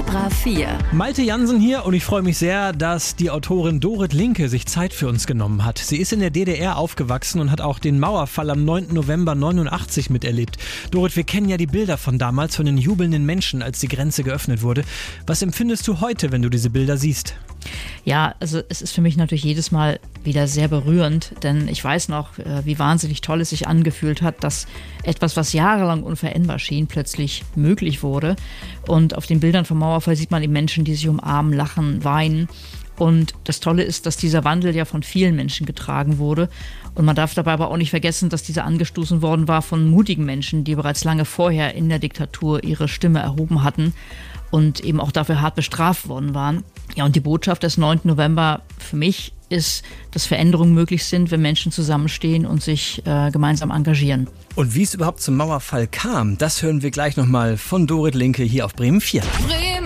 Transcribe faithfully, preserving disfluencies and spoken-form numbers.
Bra vier. Malte Jansen hier und ich freue mich sehr, dass die Autorin Dorit Linke sich Zeit für uns genommen hat. Sie ist in der D D R aufgewachsen und hat auch den Mauerfall am neunten November neunundachtzig miterlebt. Dorit, wir kennen ja die Bilder von damals, von den jubelnden Menschen, als die Grenze geöffnet wurde. Was empfindest du heute, wenn du diese Bilder siehst? Ja, also es ist für mich natürlich jedes Mal wieder sehr berührend, denn ich weiß noch, wie wahnsinnig toll es sich angefühlt hat, dass etwas, was jahrelang unveränderbar schien, plötzlich möglich wurde. Und auf den Bildern vom Mauerfall sieht man eben Menschen, die sich umarmen, lachen, weinen. Und das Tolle ist, dass dieser Wandel ja von vielen Menschen getragen wurde. Und man darf dabei aber auch nicht vergessen, dass dieser angestoßen worden war von mutigen Menschen, die bereits lange vorher in der Diktatur ihre Stimme erhoben hatten und eben auch dafür hart bestraft worden waren. Ja, und die Botschaft des neunten November für mich ist, dass Veränderungen möglich sind, wenn Menschen zusammenstehen und sich äh, gemeinsam engagieren. Und wie es überhaupt zum Mauerfall kam, das hören wir gleich nochmal von Dorit Linke hier auf Bremen vier. Bremen